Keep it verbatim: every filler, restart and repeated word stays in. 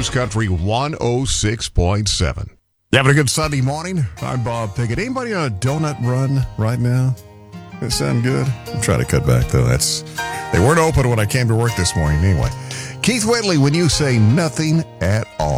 News Country one oh six point seven. You having a good Sunday morning? I'm Bob Pickett. Anybody on a donut run right now? That sound good? I'm trying to cut back, though. That's They weren't open when I came to work this morning anyway. Keith Whitley, when you say nothing at all.